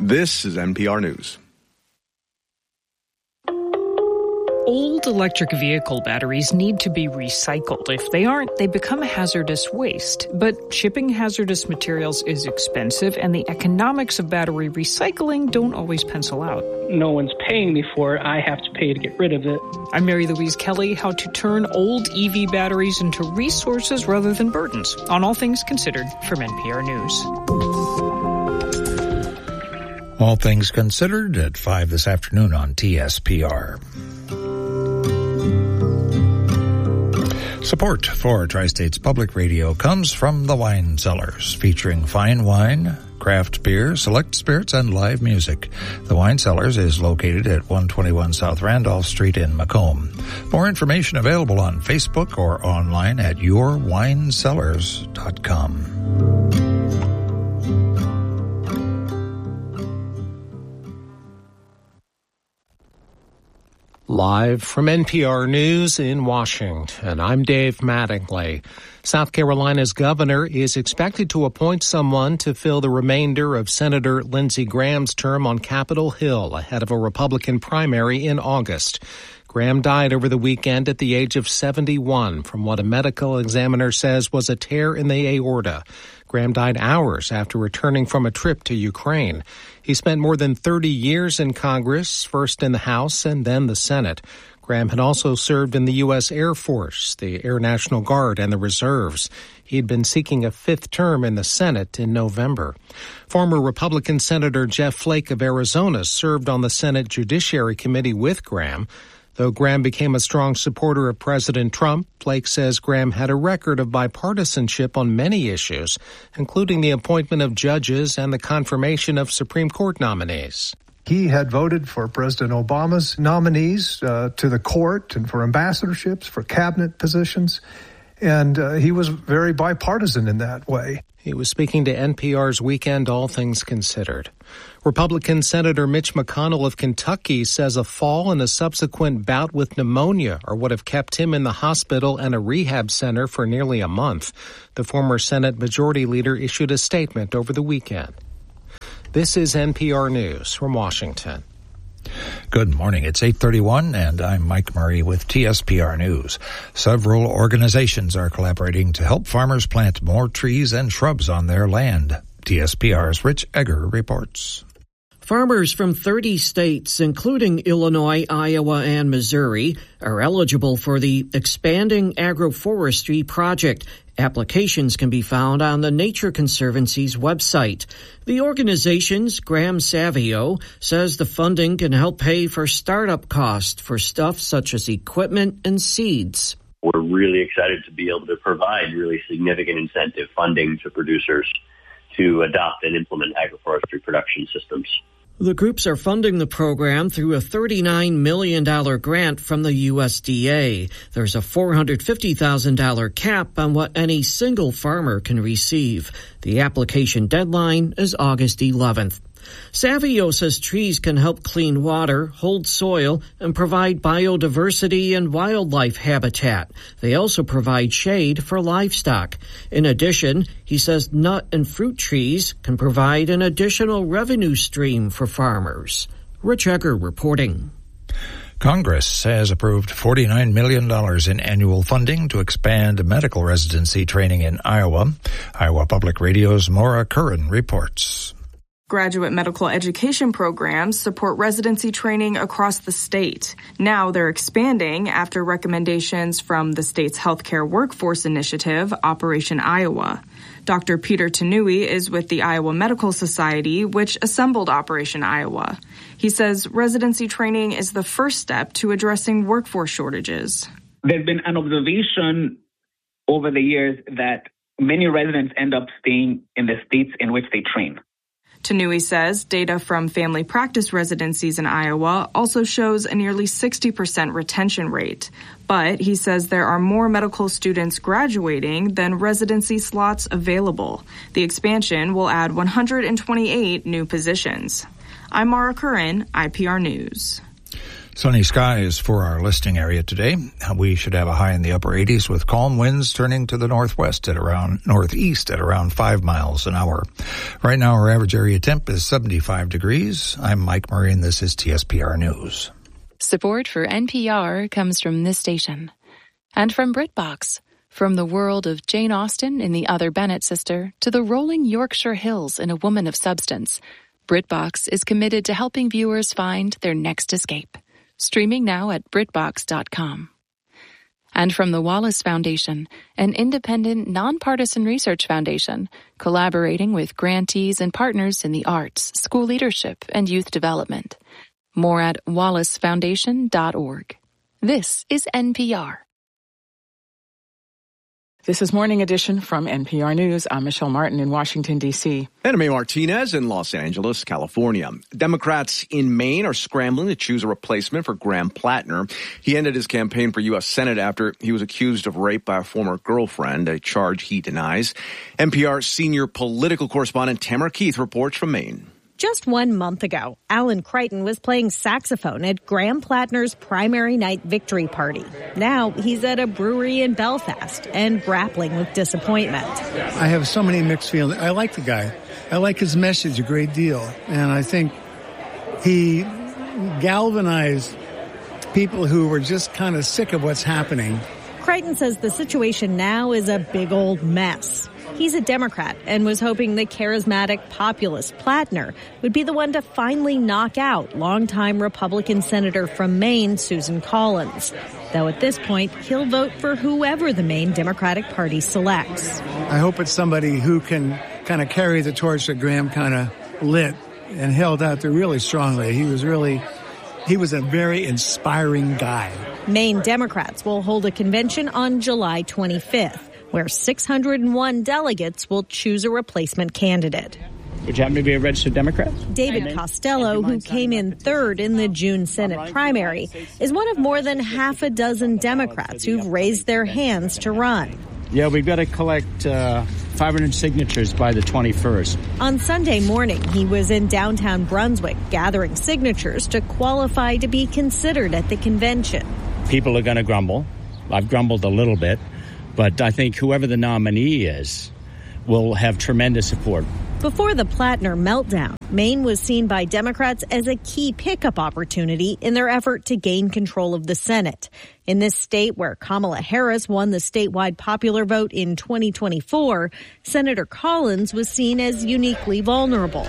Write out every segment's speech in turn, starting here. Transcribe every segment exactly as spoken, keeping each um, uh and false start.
This is N P R News. Old electric vehicle batteries need to be recycled. If they aren't, they become a hazardous waste. But shipping hazardous materials is expensive, and the economics of battery recycling don't always pencil out. No one's paying me for it. I have to pay to get rid of it. I'm Mary Louise Kelly. How to turn old E V batteries into resources rather than burdens, on All Things Considered from N P R News. All Things Considered at five this afternoon on T S P R. Support for Tri-States Public Radio comes from the Wine Cellars, featuring fine wine, craft beer, select spirits, and live music. The Wine Cellars is located at one twenty-one South Randolph Street in Macomb. More information available on Facebook or online at your wine cellars dot com. Live from N P R News in Washington, I'm Dave Mattingly. South Carolina's governor is expected to appoint someone to fill the remainder of Senator Lindsey Graham's term on Capitol Hill ahead of a Republican primary in August. Graham died over the weekend at the age of seventy-one from what a medical examiner says was a tear in the aorta. Graham died hours after returning from a trip to Ukraine. He spent more than thirty years in Congress, first in the House and then the Senate. Graham had also served in the U S Air Force, the Air National Guard, and the reserves. He'd been seeking a fifth term in the Senate in November. Former Republican Senator Jeff Flake of Arizona served on the Senate Judiciary Committee with Graham. Though Graham became a strong supporter of President Trump, Flake says Graham had a record of bipartisanship on many issues, including the appointment of judges and the confirmation of Supreme Court nominees. He had voted for President Obama's nominees uh, to the court and for ambassadorships, for cabinet positions, and uh, he was very bipartisan in that way. He was speaking to N P R's Weekend All Things Considered. Republican Senator Mitch McConnell of Kentucky says a fall and a subsequent bout with pneumonia are what have kept him in the hospital and a rehab center for nearly a month. The former Senate Majority Leader issued a statement over the weekend. This is N P R News from Washington. Good morning. It's eight thirty-one, and I'm Mike Murray with T S P R News. Several organizations are collaborating to help farmers plant more trees and shrubs on their land. T S P R's Rich Egger reports. Farmers from thirty states, including Illinois, Iowa, and Missouri, are eligible for the Expanding Agroforestry Project. Applications can be found on the Nature Conservancy's website. The organization's Graham Savio says the funding can help pay for startup costs for stuff such as equipment and seeds. We're really excited to be able to provide really significant incentive funding to producers to adopt and implement agroforestry production systems. The groups are funding the program through a thirty-nine million dollars grant from the U S D A. There's a four hundred fifty thousand dollars cap on what any single farmer can receive. The application deadline is August eleventh. Savio says trees can help clean water, hold soil, and provide biodiversity and wildlife habitat. They also provide shade for livestock. In addition, he says nut and fruit trees can provide an additional revenue stream for farmers. Rich Egger reporting. Congress has approved forty-nine million dollars in annual funding to expand medical residency training in Iowa. Iowa Public Radio's Maura Curran reports. Graduate medical education programs support residency training across the state. Now they're expanding after recommendations from the state's healthcare workforce initiative, Operation Iowa. Doctor Peter Tanui is with the Iowa Medical Society, which assembled Operation Iowa. He says residency training is the first step to addressing workforce shortages. There's been an observation over the years that many residents end up staying in the states in which they train. Tanui says data from family practice residencies in Iowa also shows a nearly sixty percent retention rate. But he says there are more medical students graduating than residency slots available. The expansion will add one hundred twenty-eight new positions. I'm Maura Curran, I P R News. Sunny skies for our listing area today. We should have a high in the upper eighties with calm winds turning to the northwest at around northeast at around five miles an hour. Right now our average area temp is seventy-five degrees. I'm Mike Murray and this is T S P R News. Support for N P R comes from this station and from BritBox. From the world of Jane Austen in The Other Bennet Sister to the rolling Yorkshire Hills in A Woman of Substance, BritBox is committed to helping viewers find their next escape. Streaming now at Britbox dot com. And from the Wallace Foundation, an independent, nonpartisan research foundation, collaborating with grantees and partners in the arts, school leadership, and youth development. More at wallace foundation dot org. This is N P R. This is Morning Edition from N P R News. I'm Michelle Martin in Washington, D C And May Martinez in Los Angeles, California. Democrats in Maine are scrambling to choose a replacement for Graham Plattner. He ended his campaign for U S Senate after he was accused of rape by a former girlfriend, a charge he denies. N P R senior political correspondent Tamara Keith reports from Maine. Just one month ago, Alan Crichton was playing saxophone at Graham Plattner's primary night victory party. Now he's at a brewery in Belfast and grappling with disappointment. I have so many mixed feelings. I like the guy. I like his message a great deal. And I think he galvanized people who were just kind of sick of what's happening. Crichton says the situation now is a big old mess. He's a Democrat and was hoping the charismatic populist Plattner would be the one to finally knock out longtime Republican Senator from Maine, Susan Collins. Though at this point, he'll vote for whoever the Maine Democratic Party selects. I hope it's somebody who can kind of carry the torch that Graham kind of lit and held out there really strongly. He was really, he was a very inspiring guy. Maine Democrats will hold a convention on July twenty-fifth. Where six hundred one delegates will choose a replacement candidate. Would you happen to be a registered Democrat? David Costello, who came in third in the June Senate primary, is one of more than half a dozen Democrats who've raised their hands to run. Yeah, we've got to collect uh, five hundred signatures by the twenty-first. On Sunday morning, he was in downtown Brunswick gathering signatures to qualify to be considered at the convention. People are going to grumble. I've grumbled a little bit. But I think whoever the nominee is will have tremendous support. Before the Plattner meltdown, Maine was seen by Democrats as a key pickup opportunity in their effort to gain control of the Senate. In this state where Kamala Harris won the statewide popular vote in twenty twenty-four, Senator Collins was seen as uniquely vulnerable.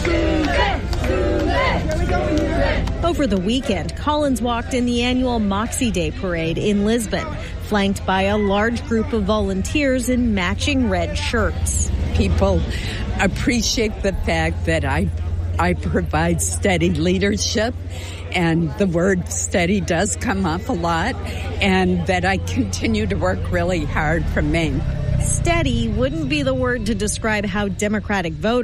Over the weekend, Collins walked in the annual Moxie Day parade in Lisbon, flanked by a large group of volunteers in matching red shirts. People appreciate the fact that I, I provide steady leadership, and the word steady does come up a lot, and that I continue to work really hard for Maine. Steady wouldn't be the word to describe how Democratic voters